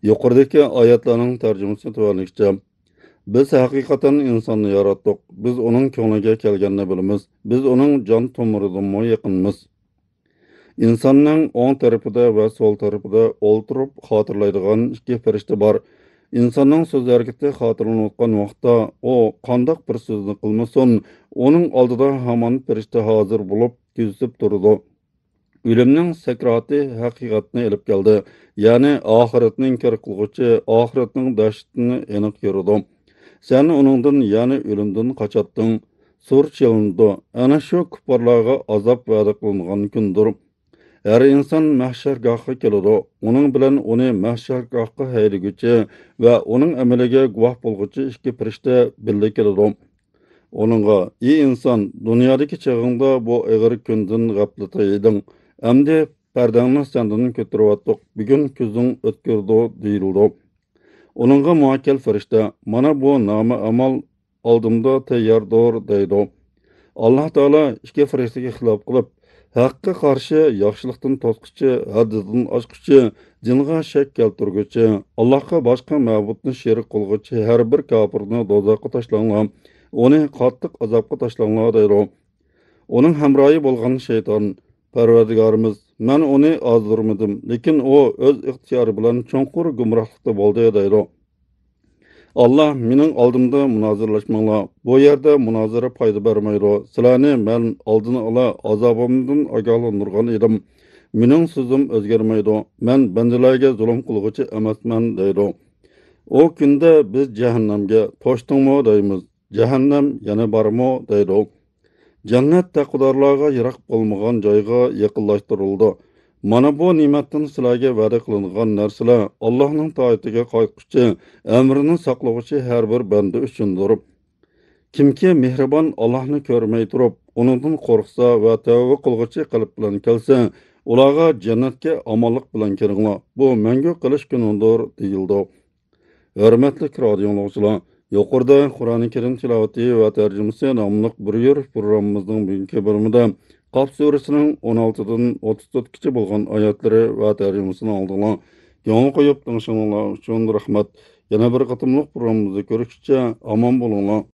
Yuqoridagi oyatlarning tarjimasi tuvanlikcha. Biz haqiqatan insonni yaratdik. Biz uning ko'ngliga kelganini bilamiz. Biz uning jon tomiridan yaqinmiz. İnsanның оң tarafida va so'l tarafida o'ltirib xotirlaydigan ikki farishta bor. İnsanның so'z harakati xotirlanayotgan vaqtda u qandoq bir so'zni qilmasin, uning oldida hamon farishta hozir bo'lib kuzatib turdi. O'limning sakrati haqiqatni ilib keldi. Ya'ni oxiratning inkor qilguvchi oxiratning dahshatini aniq ko'rdi. Sen uningdan, ya'ni o'limdan qochatding. Sur chalindi. Ana shu kuffarlarga azob va'da qilingan kundir. Her insan mahşergahga keladi. Onun bilan uni mahşergahga haydaguvchi va uning amaliga guvoh bo'lguvchi ikki farishta birga keladi. Onunğa, ey inson, dunyodagi chag'ingda bu og'ir kundan g'aflatda eding. Endi pardangni sendan ko'taryaptik. Bugun ko'zing o'tkirdi deyildi. Onunğa muakkal farishta, mana bu nomi amal oldimda tayyordir deydi. Allah Teala ikki farishtaga xilof qilib, haqqa qarshi yaxshilikdan to'squchi, haddidan oshquchi, jinga shak keltirguchi, Allohga boshqa ma'budni sherik qilguchi har bir kofirni do'zaxga tashlanglar, uni qattiq azobga tashlanglar deydi. Uning hamroyi bo'lgan shayton, Parvardigorimiz, men uni ozdirmadim, lekin u o'z ixtiyori bilan cho'nqur gumrohlikda bo'ldi deydi. Allah mening oldimda munozirlashmanglar. Bu yerda munozara foyda bermaydi. Sizlarni men oldini ola azobimdan ogohlantirgan edim. Mening so'zim o'zgarmaydi. Men bandalarga zulm qilguvchi emasman deydi. O kunda biz jahannamga toshdingmi deymiz. Jahannam yana bormi deydi. Jannat taqvodorlarga yiroq bo'lmagan joyga yaqinlashtirildi. Mana bu ne'matdan sizlarga va'da qilingan narsalar Allohning toatiga qaytquchi, amrini saqlovchi har bir banda uchundir. Kimki mehribon Allohni ko'rmay turib, uningdan qo'rqsa va tavba qilg'uchi qalb bilan kelsa, ularga jannatga omonlik bilan kiringlar. Bu mangu qilish kunidir deyildi. Hurmatli radio dinləyicilər, yuqorida Qur'oni Karim tilovati va tarjimasi nomli bir yurish programmamizning bugungi bo'limida Qaf surasining 16dan 34gacha bo'lgan oyatlari va tarjimasini oldinglar. Yo'l qo'yib tinglashininglar uchun rahmat. Yana bir qatimliq programmamizda ko'rishguncha omon bo'linglar.